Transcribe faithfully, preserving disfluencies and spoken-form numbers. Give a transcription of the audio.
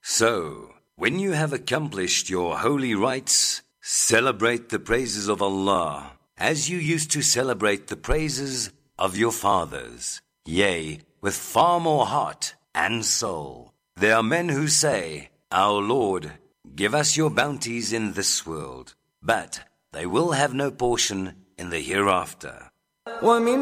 So, when you have accomplished your holy rites, celebrate the praises of Allah, as you used to celebrate the praises of your fathers, yea, with far more heart and soul. There are men who say, Our Lord, give us your bounties in this world, but they will have no portion in the hereafter. وَمِنْ